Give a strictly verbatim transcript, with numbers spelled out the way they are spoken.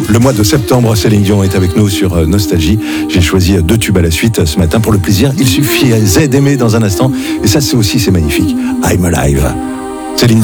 le mois de septembre. Céline Dion est avec nous sur Nostalgie. J'ai choisi deux tubes à la suite ce matin pour le plaisir. Il suffisait d'aimer dans un instant. Et ça, c'est aussi, c'est magnifique. I'm Alive. Céline Dion.